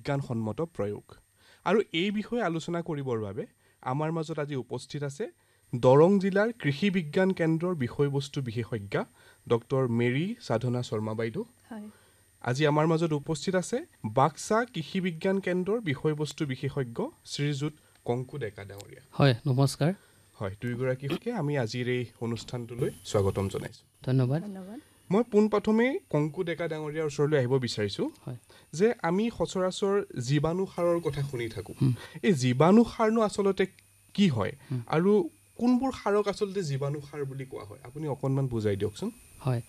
বিজ্ঞানসন্মত প্ৰয়োগ আৰু এই বিষয়ে আলোচনা কৰিবৰ বাবে আমাৰ মাজত আজি উপস্থিত আছে দৰং জিলাৰ কৃষি বিজ্ঞান কেন্দ্ৰৰ বিষয়বস্তু বিশেষজ্ঞা ডক্টৰ মেৰী সাধনা শৰ্মা বাইদেউ আজি আমাৰ মাজত উপস্থিত আছে বাক্সা কৃষি বিজ্ঞান কেন্দ্ৰৰ বিষয়বস্তু বিশেষজ্ঞ শ্ৰীযুত কংকু ডেকা ডাঙৰীয়া হয় নমস্কাৰ হয় দুইগৰাকীকে আমি আজিৰ এই অনুষ্ঠানটোলৈ স্বাগতম জনাইছোঁ ধন্যবাদ মই পোনপ্ৰথমে কংকু ডেকা ডাঙৰীয়াৰ ওচৰলৈ আহিব বিচাৰিছোঁ যে আমি সচৰাচৰ জীৱাণু সাৰৰ কথা শুনি থাকোঁ এই জীৱাণু সাৰনো আচলতে কি হয় আৰু কোনবোৰ সাৰক আচলতে জীৱাণু সাৰ বুলি কোৱা হয় আপুনি অকণমান বুজাই দিয়কচোন হয়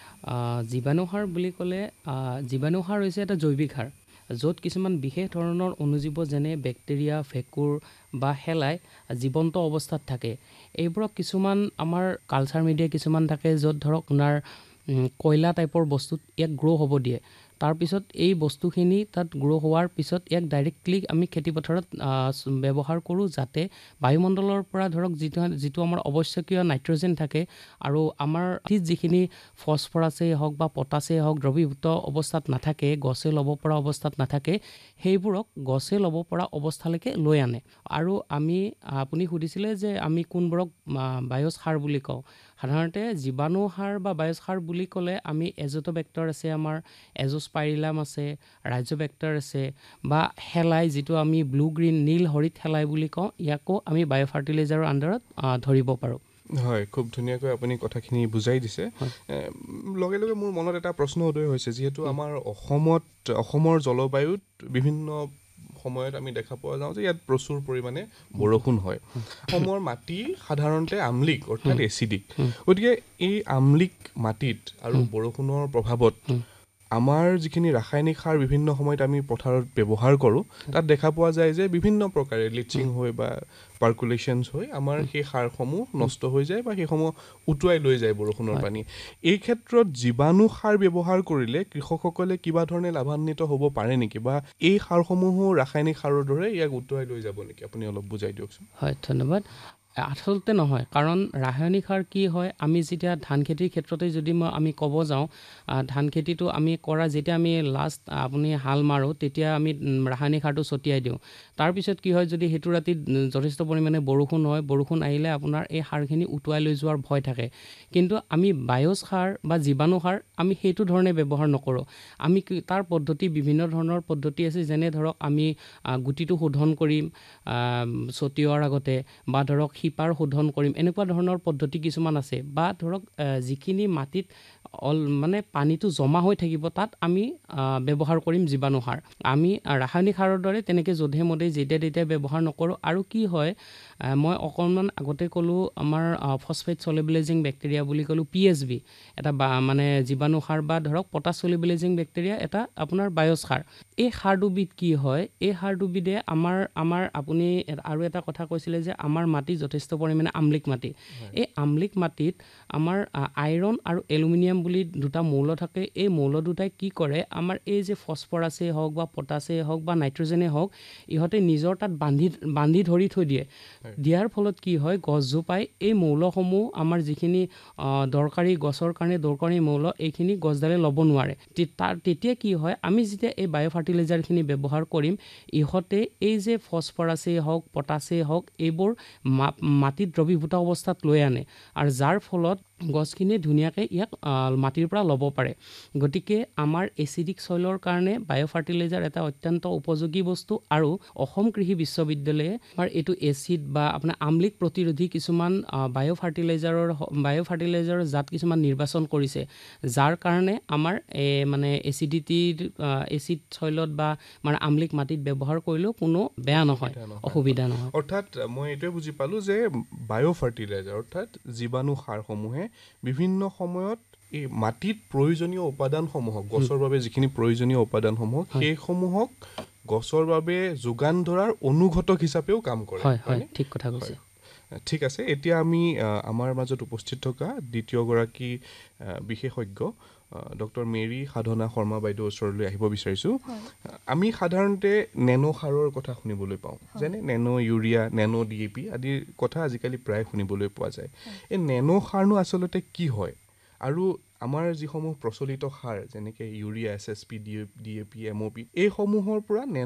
জীৱাণু সাৰ বুলি ক'লে জীৱাণু সাৰ হৈছে এটা জৈৱিক সাৰ য'ত কিছুমান বিশেষ ধৰণৰ অণুজীৱ যেনে বেক্টেৰিয়া ভেঁকুৰ বা শেলাই জীৱন্ত অৱস্থাত থাকে এইবোৰক কিছুমান আমাৰ কালচাৰ মিডিয়া কিছুমান থাকে য'ত ধৰক আপোনাৰ কয়লা টাইপৰ বস্তুত ইয়াক গ্ৰ' হ'ব দিয়ে তাৰপিছত এই বস্তুখিনি তাত গ্ৰ' হোৱাৰ পিছত ইয়াক ডাইৰেক্টলি আমি খেতিপথাৰত ব্যৱহাৰ কৰোঁ যাতে বায়ুমণ্ডলৰ পৰা ধৰক যিটো আমাৰ আৱশ্যকীয় নাইট্ৰজেন থাকে আৰু আমাৰ যিখিনি ফচফৰাছেই হওক বা পটাছেই হওক দ্ৰৱীভূত অৱস্থাত নাথাকে গছে ল'ব পৰা অৱস্থাত নাথাকে সেইবোৰক গছে ল'ব পৰা অৱস্থালৈকে লৈ আনে আৰু আপুনি সুধিছিলে যে আমি কোনবোৰক বায়'ছ সাৰ বুলি কওঁ সাধাৰণতে জীৱাণু সাৰ বা বায়'ছ সাৰ বুলি ক'লে আমি এজোটোবেক্টৰ আছে আমাৰ এজোস্পাইৰিলাম আছে ৰাইজোবেক্টৰ আছে বা শেলাই যিটো আমি ব্লু গ্ৰীণ নীল হৰিত শেলাই বুলি কওঁ ইয়াকো আমি বায়' ফাৰ্টিলাইজাৰৰ আণ্ডাৰত ধৰিব পাৰোঁ হয় খুব ধুনীয়াকৈ আপুনি কথাখিনি বুজাই দিছে লগে লগে মোৰ মনত এটা প্ৰশ্ন উদয় হৈছে যিহেতু আমাৰ অসমৰ জলবায়ুত বিভিন্ন সময়ত আমি দেখা পোৱা যাওঁ যে ইয়াত প্ৰচুৰ পৰিমাণে বৰষুণ হয় অসমৰ মাটি সাধাৰণতে আমলিক অৰ্থাৎ এচিডিক গতিকে এই আমলিক মাটিত আৰু বৰষুণৰ প্ৰভাৱত আমাৰ যিখিনি ৰাসায়নিক সাৰ বিভিন্ন সময়ত আমি পথাৰত ব্যৱহাৰ কৰোঁ তাত দেখা পোৱা যায় যে বিভিন্ন প্ৰকাৰে লিচিং হৈ বা পাৰ্কুলেশ্যনছ হৈ আমাৰ সেই সাৰসমূহ নষ্ট হৈ যায় বা সেইসমূহ উটুৱাই লৈ যায় বৰষুণৰ পানী এই ক্ষেত্ৰত জীৱাণু সাৰ ব্যৱহাৰ কৰিলে কৃষকসকলে কিবা ধৰণে লাভান্বিত হ'ব পাৰে নেকি বা এই সাৰসমূহো ৰাসায়নিক সাৰৰ দৰে ইয়াক উটুৱাই লৈ যাব নেকি আপুনি অলপ বুজাই দিয়কচোন হয় ধন্যবাদ আচলতে নহয় কাৰণ ৰাসায়নিক সাৰ কি হয় আমি যেতিয়া ধান খেতিৰ ক্ষেত্ৰতে যদি আমি ক'ব যাওঁ ধান খেতিটো আমি কৰা যেতিয়া আমি লাষ্ট আপুনি হাল মাৰোঁ তেতিয়া আমি ৰাসায়নিক সাৰটো ছটিয়াই দিওঁ তাৰপিছত কি হয় যদি সেইটো ৰাতি যথেষ্ট পৰিমাণে বৰষুণ হয় বৰষুণ আহিলে আপোনাৰ এই সাৰখিনি উটুৱাই লৈ যোৱাৰ ভয় থাকে কিন্তু আমি বায়'ছ সাৰ বা জীৱাণু সাৰ আমি সেইটো ধৰণে ব্যৱহাৰ নকৰোঁ আমি তাৰ পদ্ধতি বিভিন্ন ধৰণৰ পদ্ধতি আছে যেনে ধৰক আমি গুটিটো শোধন কৰিম ছটিওৱাৰ আগতে বা ধৰক শিপাৰ শোধন কৰিম এনেকুৱা ধৰণৰ পদ্ধতি কিছুমান আছে বা ধৰক যিখিনি মাটিত মানে পানীটো জমা হৈ থাকিব তাত আমি ব্যৱহাৰ কৰিম জীৱাণু সাৰ আমি ৰাসায়নিক সাৰৰ দৰে তেনেকৈ যধে মধে যেতিয়া তেতিয়া ব্যৱহাৰ নকৰোঁ আৰু কি হয় মই অকণমান আগতে ক'লোঁ আমাৰ ফছফেট চলিবিলাইজিং বেক্টেৰিয়া বুলি ক'লোঁ PSB এটা মানে জীৱাণু সাৰ বা ধৰক পটাছ চলিবিলাইজিং বেক্টেৰিয়া এটা আপোনাৰ বায়'ছ সাৰ এই সাৰ দুবিধ কি হয় এই সাৰ দুবিধে আমাৰ আপুনি আৰু এটা কথা কৈছিলে যে আমাৰ মাটি যথেষ্ট পৰিমাণে আমলিক মাটি এই আমলিক মাটিত আমাৰ আইৰণ আৰু এলুমিনিয়াম বুলি দুটা মৌল থাকে এই মৌল দুটাই কি কৰে আমাৰ এই যে ফছফৰাছেই হওক বা পটাছেই হওক বা নাইট্ৰজেনেই হওক ইহঁতে নিজৰ তাত বান্ধি ধৰি থৈ দিয়ে দিয়াৰ ফলত কি হয় গছজোপাই এই মৌলসমূহ আমাৰ যিখিনি দৰকাৰী গছৰ কাৰণে দৰকাৰী মৌল এইখিনি গছডালে ল'ব নোৱাৰে তেতিয়া কি হয় আমি যেতিয়া এই বায়' ফাৰ্টিলাইজাৰখিনি ব্যৱহাৰ কৰিম ইহঁতে এই যে ফছফৰাছেই হওক পটাছেই হওক এইবোৰ মাটিত দ্ৰৱীভূত অৱস্থাত লৈ আনে আৰু যাৰ ফলত গছখিনিয়ে ধুনীয়াকৈ ইয়াক মাটিৰ পৰা ল'ব পাৰে গতিকে আমাৰ এচিডিক চইলৰ কাৰণে বায়' ফাৰ্টিলাইজাৰ এটা অত্যন্ত উপযোগী বস্তু আৰু অসম কৃষি বিশ্ববিদ্যালয়ে আমাৰ এইটো এচিড বা আপোনাৰ আমলিক প্ৰতিৰোধী কিছুমান বায়' ফাৰ্টিলাইজাৰৰ জাত কিছুমান নিৰ্বাচন কৰিছে যাৰ কাৰণে আমাৰ মানে এচিড চইলত বা মানে আমলিক মাটিত ব্যৱহাৰ কৰিলেও কোনো বেয়া নহয় অসুবিধা নহয় অৰ্থাৎ মই এইটোৱে বুজি পালোঁ যে বায়' ফাৰ্টিলাইজাৰ অৰ্থাৎ জীৱাণু সাৰসমূহে বিভিন্ন সময়ত এই মাটিত প্ৰয়োজনীয় উপাদানসমূহক গছৰ বাবে যিখিনি প্ৰয়োজনীয় উপাদানসমূহ সেইসমূহক গছৰ বাবে যোগান ধৰাৰ অনুঘটক হিচাপেও কাম কৰে হয় ঠিক কথা কৈছে ঠিক আছে এতিয়া আমি আমাৰ মাজত উপস্থিত থকা দ্বিতীয়গৰাকী বিশেষজ্ঞ ডক্টৰ মেৰী সাধনা শৰ্মা বাইদেউৰ ওচৰলৈ আহিব বিচাৰিছোঁ আমি সাধাৰণতে নেনো সাৰৰ কথা শুনিবলৈ পাওঁ যেনে নেনো ইউৰিয়া নেনো DAP আদিৰ কথা আজিকালি প্ৰায় শুনিবলৈ পোৱা যায় এই নেনো সাৰনো আচলতে কি হয় আৰু আমাৰ যিসমূহ প্ৰচলিত সাৰ যেনেকৈ ইউৰিয়া SSP DAP MOP এইসমূহৰ পৰা